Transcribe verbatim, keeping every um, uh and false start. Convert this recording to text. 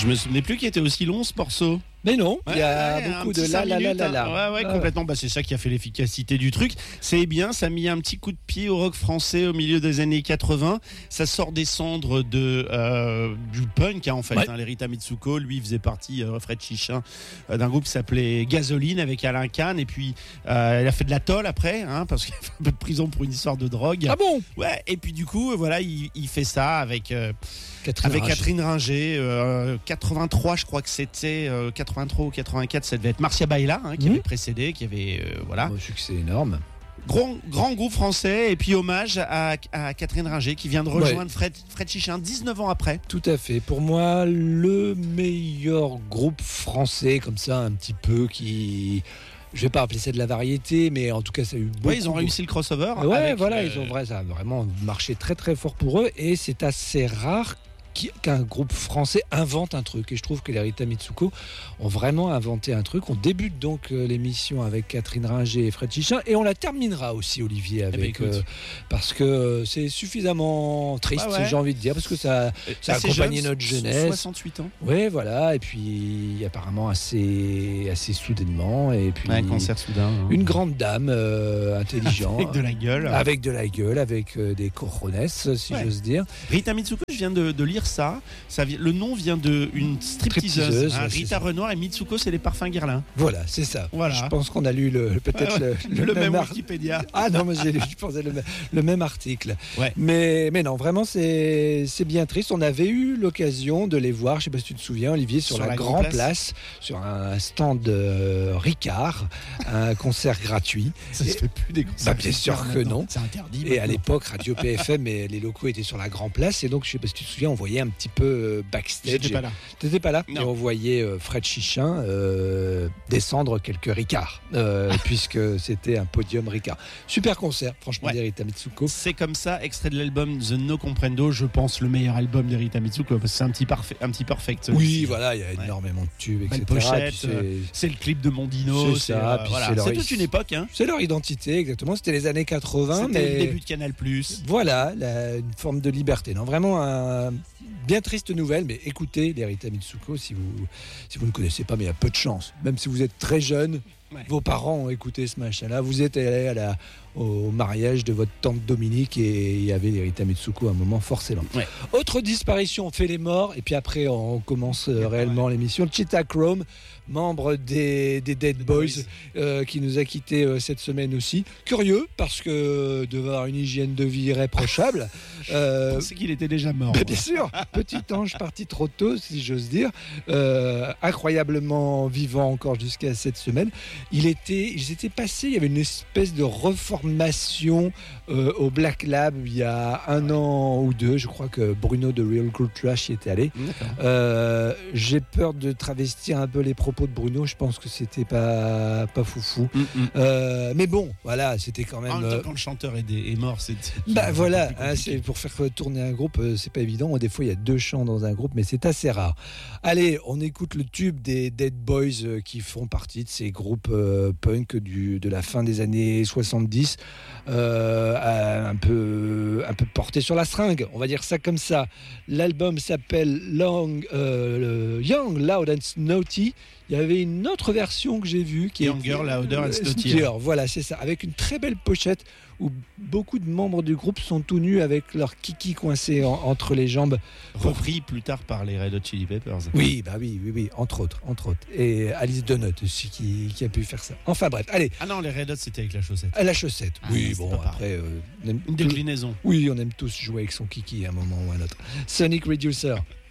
Je me souvenais plus qu'il était aussi long ce morceau. Mais non, Ouais, il y a ouais, beaucoup de la la la la la. Ouais, ouais, complètement. Bah, c'est ça qui a fait l'efficacité du truc. C'est bien, ça a mis un petit coup de pied au rock français au milieu des années quatre-vingts. Ça sort des cendres de, euh, du punk, hein, en fait. Ouais. Hein, les Rita Mitsuko, lui, faisait partie, euh, Fred Chichin, euh, d'un groupe qui s'appelait Gasoline avec Alain Kahn. Et puis, euh, elle a fait de la tôle après, hein, parce qu'il a fait un peu de prison pour une histoire de drogue. Ah bon? Ouais, et puis du coup, voilà, il, il fait ça avec, euh, Catherine avec Ringer. Catherine Ringer. Euh, quatre-vingt-trois, je crois que c'était euh, quatre-vingt-trois ou quatre-vingt-quatre, ça devait être Marcia Baila, hein, qui Mmh. avait précédé, qui avait euh, voilà, Un succès énorme. grand grand groupe français. Et puis hommage à, à Catherine Ringer qui vient de rejoindre Fred Fred Chichin dix-neuf ans après. Tout à fait. Pour moi, le meilleur groupe français, comme ça, un petit peu qui. Je vais pas appeler ça de la variété, mais en tout cas, ça a eu beaucoup. Ouais, ils ont réussi le crossover. Ouais, avec, voilà, euh, ils ont vrai, ça a vraiment marché très très fort pour eux, et c'est assez rare qui- qu'un groupe français invente un truc. Et je trouve que les Rita Mitsuko ont vraiment inventé un truc. On débute donc euh, l'émission avec Catherine Ringer et Fred Chichin, et on la terminera aussi, Olivier, avec ben, écoute. euh, parce que euh, c'est suffisamment triste, Ah ouais. j'ai envie de dire, parce que ça, ça a assez accompagné jeune, notre so- jeunesse. soixante-huit ans. Ouais, voilà, et puis apparemment assez, assez soudainement, et puis Ouais, un cancer soudain. hein. une grande dame euh, intelligente. Avec de la gueule. Avec de la gueule, avec euh, des cojones, si Ouais. j'ose dire. Rita Mitsuko, je viens de, de lire ça. ça vient, le nom vient d'une stripteaseuse. Stripteaseuse, hein. ouais, c'est Rita ça. Renoir et Mitsuko, c'est les parfums Guerlain. Voilà, c'est ça. Voilà. Je pense qu'on a lu le, peut-être Ouais, ouais. le, Le, même ar- Wikipédia. Ah non, mais j'ai lu, je pensais le, même- le même article. Ouais. Mais, mais non, vraiment, c'est c'est bien triste. On avait eu l'occasion de les voir, je ne sais pas si tu te souviens, Olivier, sur, Sur la, la Grand Grand Place, Place. sur un stand euh, Ricard, un concert gratuit. Ça se Et- fait plus des concerts. Bah, bien sûr que maintenant. non. C'est interdit. Et à maintenant. l'époque, Radio P F M, et les locaux étaient sur la Grand Place. Et donc, je ne sais pas si tu te souviens, on voyait un petit peu euh, backstage. J'étais pas là. T'étais pas là? Non. Et on voyait euh, Fred Chichin euh, descendre quelques Ricards, euh, puisque c'était un podium Ricard. Super concert, franchement, Ouais. d'Erita Mitsuko. C'est comme ça, extrait de l'album The No Comprendo, je pense le meilleur album de Rita Mitsuko, parce que c'est un petit, parfait, un petit perfect. Oui, celui-ci. voilà, il y a Ouais. énormément de tubes, et Belle cetera. pochette, Et puis c'est- C'est le clip de Mondino. C'est ça, euh, puis voilà. c'est leur- C'est toute une époque. Hein. C'est leur identité, exactement. C'était les années quatre-vingts, C'était mais le début de Canal+. voilà, la- une forme de liberté. Non, vraiment un bien triste nouvelle, mais écoutez les Rita Mitsuko si vous si vous ne connaissez pas, mais il y a peu de chance. Même si vous êtes très jeune, Ouais. vos parents ont écouté ce machin-là. Vous êtes allé à la, au mariage de votre tante Dominique et il y avait les Rita Mitsuko à un moment forcément. Ouais. Autre disparition, on fait les morts et puis après on commence euh, réellement l'émission. Cheetah Chrome, membre des, des Dead Boys, Boys. euh, qui nous a quittés euh, cette semaine aussi. Curieux parce que devait avoir une hygiène de vie irréprochable. Euh, Je pensais qu'il était déjà mort. ben, bien sûr, petit ange parti trop tôt, si j'ose dire, euh, incroyablement vivant encore jusqu'à cette semaine. Il était, ils étaient passés, il y avait une espèce de reformation euh, au Black Lab il y a un an ou deux. Je crois que Bruno de Real Cool Trash y était allé. D'accord. Euh, j'ai peur de travestir un peu les propos de Bruno. Je pense que c'était pas pas foufou. Mm, mm. Euh, mais bon, voilà, c'était quand même. En même euh, temps, quand le chanteur est, dé- est mort, c'est. c'est bah un peu voilà, plus hein, compliqué. c'est pour faire tourner un groupe, euh, c'est pas évident. Des fois, il y a deux chants dans un groupe, mais c'est assez rare. Allez, on écoute le tube des Dead Boys euh, qui font partie de ces groupes euh, punk du, de la fin des années soixante-dix, euh, un peu un peu porté sur la seringue, on va dire ça comme ça. L'album s'appelle Long, euh, Young, Loud and Snotty. Il y avait une autre version que j'ai vue qui Younger, est Louder and Euh, Snottier. Snottier, voilà, c'est ça, avec une très belle pochette où beaucoup de membres du groupe sont tout nus avec leur kiki coincé en- entre les jambes. Repris plus tard par les Red Hot Chili Peppers. Oui, bah oui, oui, oui, entre autres, entre autres. Et Alice Donut aussi qui, qui a pu faire ça. Enfin bref, allez, Ah non, les Red Hot, c'était avec la chaussette. à la chaussette. Ah, oui, c'est bon, pas pareil. après, euh, on aime Une tous- déclinaison. oui, on aime tous jouer avec son kiki à un moment ou à un autre. Sonic Reducer.